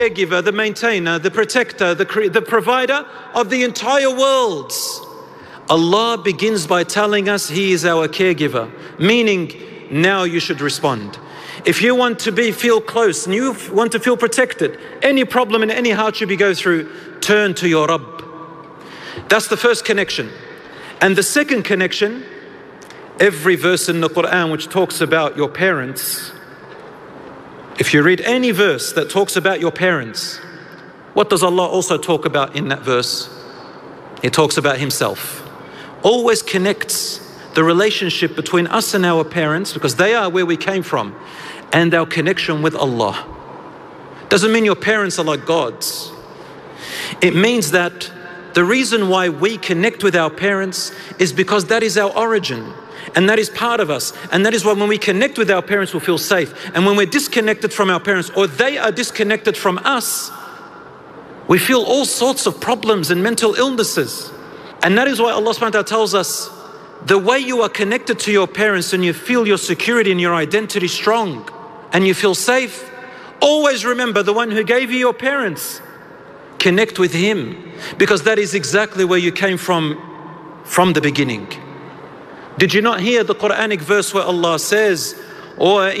caregiver, the maintainer, the protector, the provider of the entire world. Allah begins by telling us He is our caregiver, meaning now you should respond. If you want to feel close and you want to feel protected, any problem and any hardship you go through, turn to your Rabb. That's the first connection. And the second connection, every verse in the Quran which talks about your parents, if you read any verse that talks about your parents, what does Allah also talk about in that verse? He talks about Himself. Always connects the relationship between us and our parents, because they are where we came from, and our connection with Allah. Doesn't mean your parents are like gods. It means that the reason why we connect with our parents is because that is our origin. And that is part of us. And that is why when we connect with our parents, we'll feel safe. And when we're disconnected from our parents, or they are disconnected from us, we feel all sorts of problems and mental illnesses. And that is why Allah subhanahu wa ta'ala tells us, the way you are connected to your parents and you feel your security and your identity strong and you feel safe, always remember the one who gave you your parents. Connect with Him, because that is exactly where you came from the beginning. Did you not hear the Quranic verse where Allah says,